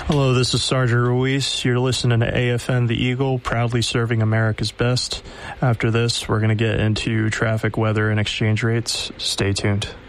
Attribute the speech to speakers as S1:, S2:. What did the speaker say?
S1: Hello, this is Sergeant Ruiz. You're listening to AFN The Eagle, proudly serving America's best. After this, we're going to get into traffic, weather, and exchange rates. Stay tuned.